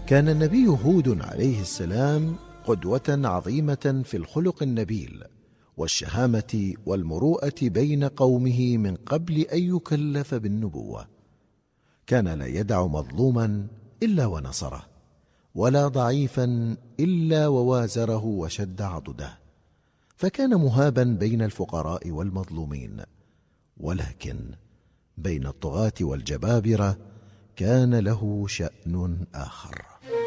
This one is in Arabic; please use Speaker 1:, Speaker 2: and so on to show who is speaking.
Speaker 1: كان النبي هود عليه السلام قدوة عظيمة في الخلق النبيل والشهامة والمروءة بين قومه من قبل أن يكلف بالنبوة. كان لا يدع مظلوما إلا ونصره، ولا ضعيفا إلا ووازره وشد عضده، فكان مهابا بين الفقراء والمظلومين، ولكن بين الطغاة والجبابرة كان له شأن آخر.